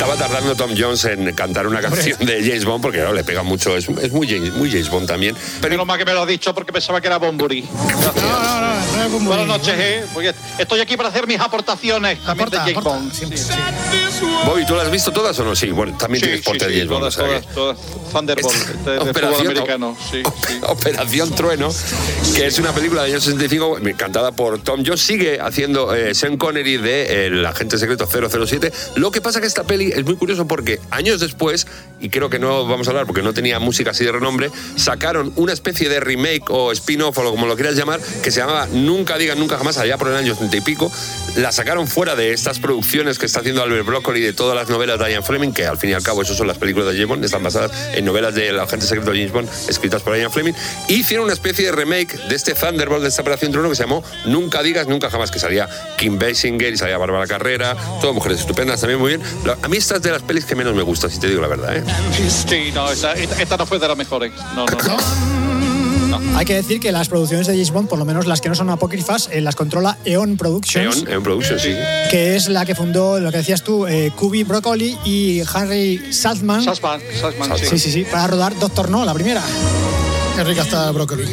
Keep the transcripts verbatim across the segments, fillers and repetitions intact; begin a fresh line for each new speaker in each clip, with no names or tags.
estaba tardando Tom Jones en cantar una canción de James Bond, porque claro, le pega mucho, es, es muy, James, muy James Bond también.
Pero menos mal que me lo has dicho porque pensaba que era Bunbury.
No, no, no, no es Bunbury.
Buenas noches, ¿eh? Porque estoy aquí para hacer mis aportaciones también
Aporta,
de James
aporta,
Bond.
siempre,
Sí.
sí.
Bobby, ¿tú las has visto todas o no? Sí, bueno, también
Sí,
tienes porte
sí,
de
sí,
James Bond.
todas,
O sea
todas,
que-
todas. Thunderbolt,
Es-
de, de fútbol
Operación-
americano. Sí, sí.
Operación Trueno, que es una película del año sesenta y cinco cantada por Tom Jones. Sigue haciendo eh, Sean Connery de El agente secreto cero cero siete. Lo que pasa que esta peli es muy curioso porque años después, y creo que no vamos a hablar porque no tenía música así de renombre, sacaron una especie de remake o spin-off o como lo quieras llamar, que se llamaba Nunca digan nunca jamás, allá por el año setenta y pico. La sacaron fuera de estas producciones que está haciendo Albert Broccoli, de todas las novelas de Ian Fleming, que al fin y al cabo eso son las películas de James Bond, están basadas en novelas del agente secreto de James Bond escritas por Ian Fleming, y hicieron una especie de remake de este Thunderbolt, de esta Operación Trueno, que se llamó Nunca digas nunca jamás, que salía Kim Basinger y salía Bárbara Carrera, todas mujeres estupendas también, muy bien. A mí esta es de las pelis que menos me gusta, si te digo la verdad, ¿eh?
Sí, no, esta, esta, esta no fue de las mejores. No, no, no.
Hay que decir que las producciones de James Bond, por lo menos las que no son apócrifas, eh, las controla Eon Productions,
Eon, Eon Productions, sí.
que es la que fundó, lo que decías tú, eh, Kubi Broccoli y Harry Saltzman.
Saltzman, Saltzman, sí.
Sí, sí, sí, para rodar Doctor No, la primera.
Qué rica está Broccoli.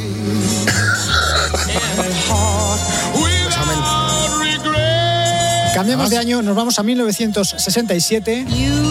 Pues amén.
Cambiamos de año, nos vamos a mil novecientos sesenta y siete.